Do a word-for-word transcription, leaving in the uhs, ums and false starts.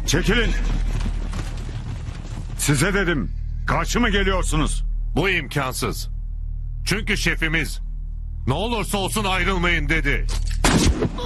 Çekilin. Size dedim. Karşı mı geliyorsunuz? Bu imkansız. Çünkü şefimiz ne olursa olsun ayrılmayın dedi.